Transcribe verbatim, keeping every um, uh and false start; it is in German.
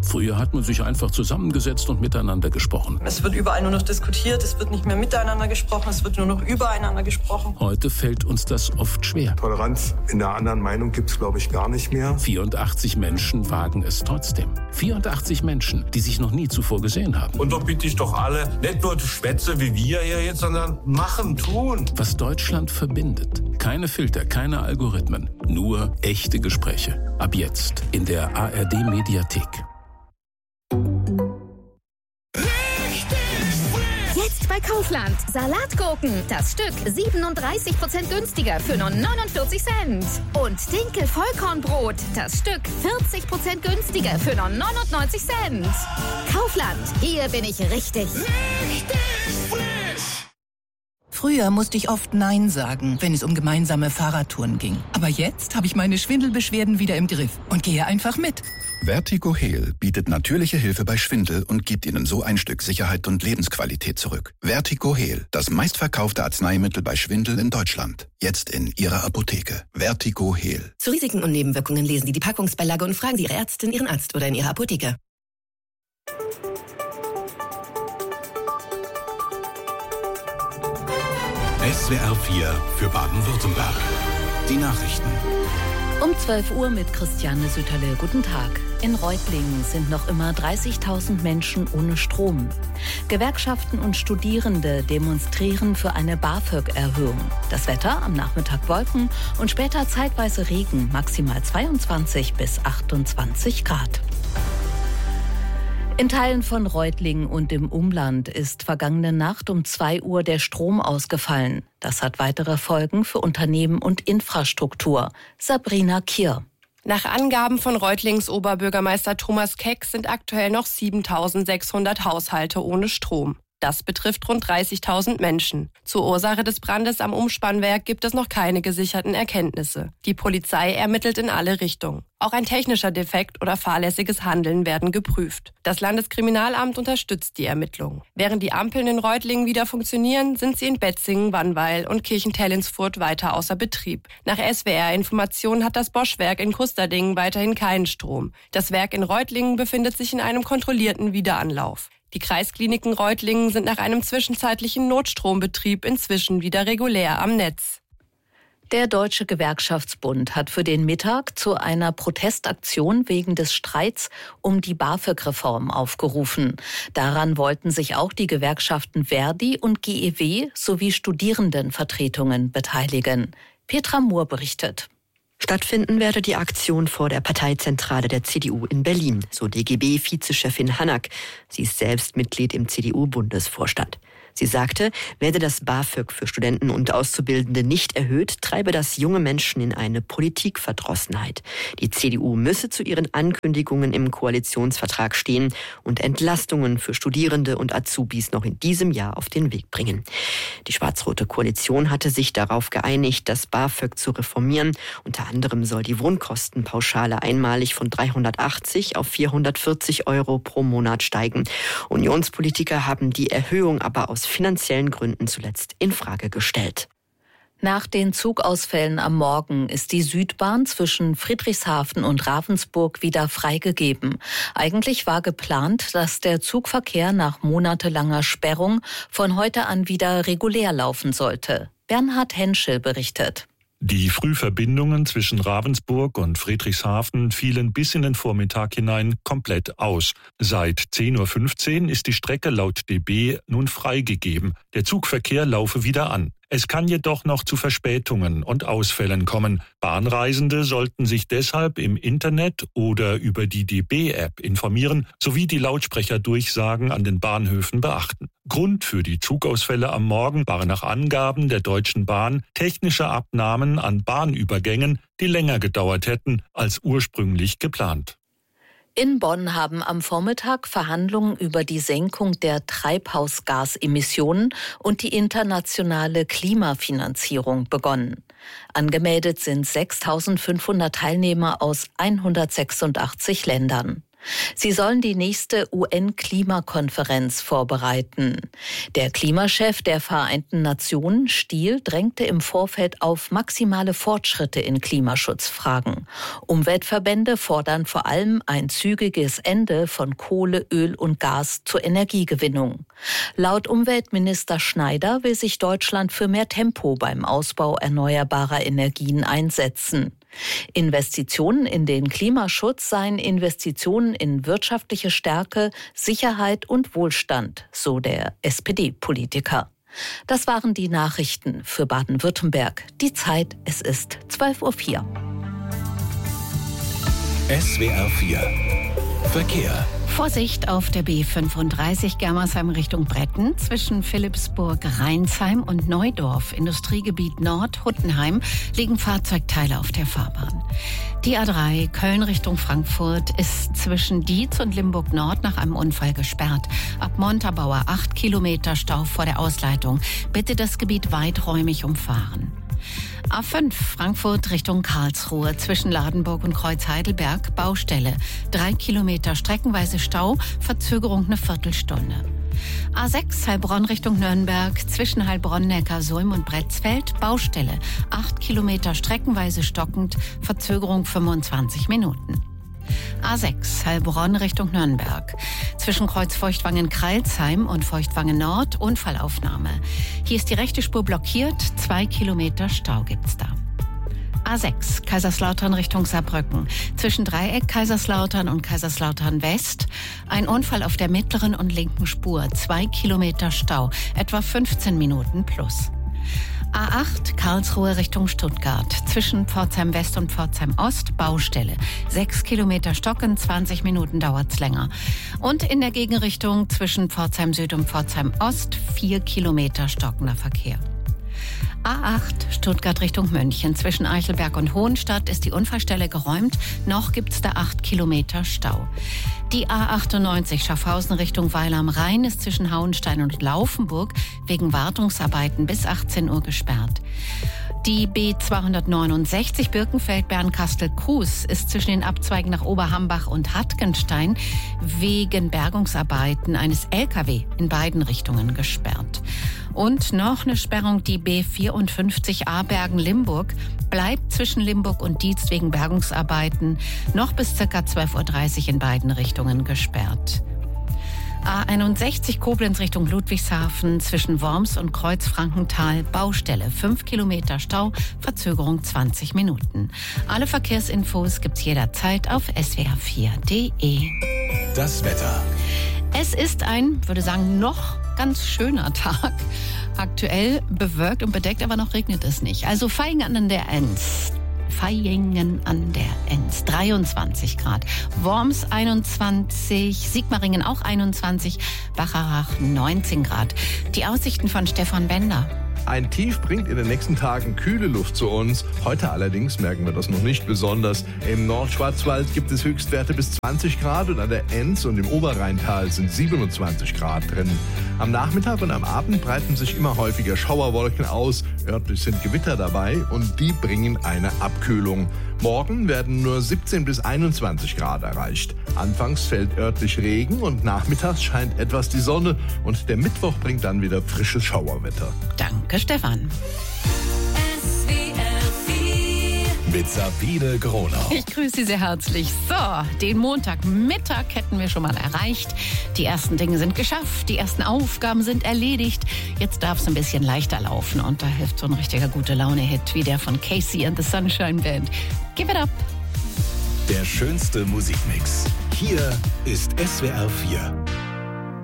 Früher hat man sich einfach zusammengesetzt und miteinander gesprochen. Es wird überall nur noch diskutiert, es wird nicht mehr miteinander gesprochen, es wird nur noch übereinander gesprochen. Heute fällt uns das oft schwer. Toleranz in der anderen Meinung gibt es, glaube ich, gar nicht mehr. vierundachtzig Menschen wagen es trotzdem. vierundachtzig Menschen, die sich noch nie zuvor gesehen haben. Und da bitte ich doch alle, nicht nur Schwätze wie wir hier jetzt, sondern machen, tun. Was Deutschland verbindet. Keine Filter, keine Algorithmen. Nur echte Gespräche. Ab jetzt in der A R D-Mediathek. Jetzt bei Kaufland. Salatgurken. Das Stück siebenunddreißig Prozent günstiger für nur neunundvierzig Cent. Und Dinkel-Vollkornbrot. Das Stück vierzig Prozent günstiger für nur neunundneunzig Cent. Kaufland. Hier bin ich richtig. Richtig frisch. Früher musste ich oft Nein sagen, wenn es um gemeinsame Fahrradtouren ging. Aber jetzt habe ich meine Schwindelbeschwerden wieder im Griff und gehe einfach mit. Vertigo Heal bietet natürliche Hilfe bei Schwindel und gibt Ihnen so ein Stück Sicherheit und Lebensqualität zurück. Vertigo Heal, das meistverkaufte Arzneimittel bei Schwindel in Deutschland. Jetzt in Ihrer Apotheke. Vertigo Heal. Zu Risiken und Nebenwirkungen lesen Sie die Packungsbeilage und fragen Sie Ihre Ärztin, Ihren Arzt oder in Ihrer Apotheke. S W R vier für Baden-Württemberg. Die Nachrichten. Um zwölf Uhr mit Christiane Süterle. Guten Tag. In Reutlingen sind noch immer dreißigtausend Menschen ohne Strom. Gewerkschaften und Studierende demonstrieren für eine BAföG-Erhöhung. Das Wetter am Nachmittag Wolken und später zeitweise Regen, maximal zweiundzwanzig bis achtundzwanzig Grad. In Teilen von Reutlingen und im Umland ist vergangene Nacht um zwei Uhr der Strom ausgefallen. Das hat weitere Folgen für Unternehmen und Infrastruktur. Sabrina Kier. Nach Angaben von Reutlings Oberbürgermeister Thomas Keck sind aktuell noch siebentausendsechshundert Haushalte ohne Strom. Das betrifft rund dreißigtausend Menschen. Zur Ursache des Brandes am Umspannwerk gibt es noch keine gesicherten Erkenntnisse. Die Polizei ermittelt in alle Richtungen. Auch ein technischer Defekt oder fahrlässiges Handeln werden geprüft. Das Landeskriminalamt unterstützt die Ermittlungen. Während die Ampeln in Reutlingen wieder funktionieren, sind sie in Betzingen, Wannweil und Kirchentellensfurt weiter außer Betrieb. Nach S W R-Informationen hat das Bosch-Werk in Kusterdingen weiterhin keinen Strom. Das Werk in Reutlingen befindet sich in einem kontrollierten Wiederanlauf. Die Kreiskliniken Reutlingen sind nach einem zwischenzeitlichen Notstrombetrieb inzwischen wieder regulär am Netz. Der Deutsche Gewerkschaftsbund hat für den Mittag zu einer Protestaktion wegen des Streits um die BAföG-Reform aufgerufen. Daran wollten sich auch die Gewerkschaften Verdi und G E W sowie Studierendenvertretungen beteiligen. Petra Mohr berichtet. Stattfinden werde die Aktion vor der Parteizentrale der C D U in Berlin, so D G B-Vizechefin Hanak. Sie ist selbst Mitglied im C D U-Bundesvorstand. Sie sagte, werde das BAföG für Studenten und Auszubildende nicht erhöht, treibe das junge Menschen in eine Politikverdrossenheit. Die C D U müsse zu ihren Ankündigungen im Koalitionsvertrag stehen und Entlastungen für Studierende und Azubis noch in diesem Jahr auf den Weg bringen. Die schwarz-rote Koalition hatte sich darauf geeinigt, das BAföG zu reformieren. Unter anderem soll die Wohnkostenpauschale einmalig von dreihundertachtzig auf vierhundertvierzig Euro pro Monat steigen. Unionspolitiker haben die Erhöhung aber aus finanziellen Gründen zuletzt in Frage gestellt. Nach den Zugausfällen am Morgen ist die Südbahn zwischen Friedrichshafen und Ravensburg wieder freigegeben. Eigentlich war geplant, dass der Zugverkehr nach monatelanger Sperrung von heute an wieder regulär laufen sollte. Bernhard Henschel berichtet. Die Frühverbindungen zwischen Ravensburg und Friedrichshafen fielen bis in den Vormittag hinein komplett aus. Seit zehn Uhr fünfzehn ist die Strecke laut D B nun freigegeben. Der Zugverkehr laufe wieder an. Es kann jedoch noch zu Verspätungen und Ausfällen kommen. Bahnreisende sollten sich deshalb im Internet oder über die D B-App informieren sowie die Lautsprecherdurchsagen an den Bahnhöfen beachten. Grund für die Zugausfälle am Morgen waren nach Angaben der Deutschen Bahn technische Abnahmen an Bahnübergängen, die länger gedauert hätten als ursprünglich geplant. In Bonn haben am Vormittag Verhandlungen über die Senkung der Treibhausgasemissionen und die internationale Klimafinanzierung begonnen. Angemeldet sind sechstausendfünfhundert Teilnehmer aus hundertsechsundachtzig Ländern. Sie sollen die nächste U N-Klimakonferenz vorbereiten. Der Klimachef der Vereinten Nationen, Stiel, drängte im Vorfeld auf maximale Fortschritte in Klimaschutzfragen. Umweltverbände fordern vor allem ein zügiges Ende von Kohle, Öl und Gas zur Energiegewinnung. Laut Umweltminister Schneider will sich Deutschland für mehr Tempo beim Ausbau erneuerbarer Energien einsetzen. Investitionen in den Klimaschutz seien Investitionen in wirtschaftliche Stärke, Sicherheit und Wohlstand, so der S P D-Politiker. Das waren die Nachrichten für Baden-Württemberg. Die Zeit, es ist zwölf Uhr vier. S W R vier Verkehr. Vorsicht auf der B fünfunddreißig Germersheim Richtung Bretten zwischen Philippsburg, Rheinsheim und Neudorf, Industriegebiet Nord, Huttenheim, liegen Fahrzeugteile auf der Fahrbahn. Die A drei Köln Richtung Frankfurt ist zwischen Dietz und Limburg Nord nach einem Unfall gesperrt. Ab Montabaur acht Kilometer Stau vor der Ausleitung. Bitte das Gebiet weiträumig umfahren. A fünf Frankfurt Richtung Karlsruhe zwischen Ladenburg und Kreuz Heidelberg, Baustelle. Drei Kilometer streckenweise Stau, Verzögerung eine Viertelstunde. A sechs Heilbronn Richtung Nürnberg zwischen Heilbronn, Neckarsulm und Bretzfeld, Baustelle. Acht Kilometer streckenweise stockend, Verzögerung fünfundzwanzig Minuten. A sechs Heilbronn Richtung Nürnberg. Zwischen Kreuz Feuchtwangen-Kreilsheim und Feuchtwangen Nord Unfallaufnahme. Hier ist die rechte Spur blockiert, zwei Kilometer Stau gibt's da. A sechs Kaiserslautern Richtung Saarbrücken. Zwischen Dreieck Kaiserslautern und Kaiserslautern West. Ein Unfall auf der mittleren und linken Spur, zwei Kilometer Stau, etwa fünfzehn Minuten plus. A acht Karlsruhe Richtung Stuttgart. Zwischen Pforzheim West und Pforzheim Ost Baustelle. Sechs Kilometer stocken, zwanzig Minuten dauert's länger. Und in der Gegenrichtung zwischen Pforzheim Süd und Pforzheim Ost vier Kilometer stockender Verkehr. A acht Stuttgart Richtung München. Zwischen Eichelberg und Hohenstadt ist die Unfallstelle geräumt. Noch gibt's da acht Kilometer Stau. Die A achtundneunzig Schaffhausen Richtung Weil am Rhein ist zwischen Hauenstein und Laufenburg wegen Wartungsarbeiten bis achtzehn Uhr gesperrt. Die B zweihundertneunundsechzig Birkenfeld-Bernkastel-Kues ist zwischen den Abzweigen nach Oberhambach und Hattgenstein wegen Bergungsarbeiten eines L K W in beiden Richtungen gesperrt. Und noch eine Sperrung, die B vierundfünfzig Abergen-Limburg bleibt zwischen Limburg und Dietz wegen Bergungsarbeiten noch bis ca. zwölf Uhr dreißig in beiden Richtungen gesperrt. A einundsechzig Koblenz Richtung Ludwigshafen zwischen Worms und Kreuz-Frankenthal Baustelle. fünf Kilometer Stau, Verzögerung zwanzig Minuten. Alle Verkehrsinfos gibt's jederzeit auf s w r vier punkt d e. Das Wetter. Es ist ein, würde sagen, noch ganz schöner Tag. Aktuell bewölkt und bedeckt, aber noch regnet es nicht. Also Vaihingen an der Enz. Vaihingen an der Enz, dreiundzwanzig Grad. Worms einundzwanzig, Sigmaringen auch einundzwanzig, Bacharach neunzehn Grad. Die Aussichten von Stefan Bender. Ein Tief bringt in den nächsten Tagen kühle Luft zu uns. Heute allerdings merken wir das noch nicht besonders. Im Nordschwarzwald gibt es Höchstwerte bis zwanzig Grad und an der Enz und im Oberrheintal sind siebenundzwanzig Grad drin. Am Nachmittag und am Abend breiten sich immer häufiger Schauerwolken aus. Örtlich sind Gewitter dabei und die bringen eine Abkühlung. Morgen werden nur siebzehn bis einundzwanzig Grad erreicht. Anfangs fällt örtlich Regen und nachmittags scheint etwas die Sonne. Und der Mittwoch bringt dann wieder frisches Schauerwetter. Danke, Stefan. Mit Sabine Gronau. Ich grüße Sie sehr herzlich. So, den Montagmittag hätten wir schon mal erreicht. Die ersten Dinge sind geschafft, die ersten Aufgaben sind erledigt. Jetzt darf es ein bisschen leichter laufen und da hilft so ein richtiger Gute-Laune-Hit wie der von Casey and the Sunshine Band. Give it up! Der schönste Musikmix. Hier ist S W R vier.